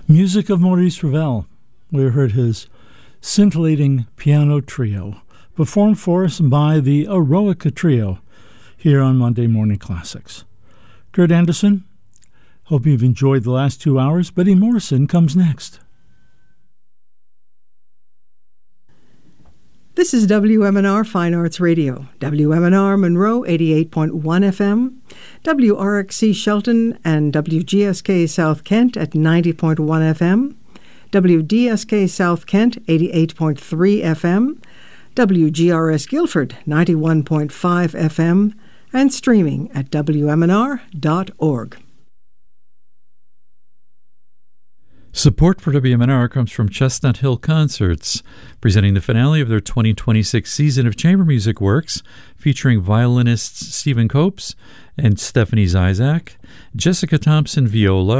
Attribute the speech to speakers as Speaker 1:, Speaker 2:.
Speaker 1: Music of Maurice Ravel. We heard his scintillating piano trio, performed for us by the Eroica Trio here on Monday Morning Classics. Kurt Anderson, hope you've enjoyed the last 2 hours. Betty Morrison comes next.
Speaker 2: This is WMNR Fine Arts Radio, WMNR Monroe 88.1 FM, WRXC Shelton and WGSK South Kent at 90.1 FM, WDSK South Kent 88.3 FM, WGRS Guilford 91.5 FM, and streaming at WMNR.org.
Speaker 3: Support for WMNR comes from Chestnut Hill Concerts, presenting the finale of their 2026 season of chamber music works, featuring violinists Stephen Copes and Stephanie Zizak, Jessica Thompson viola,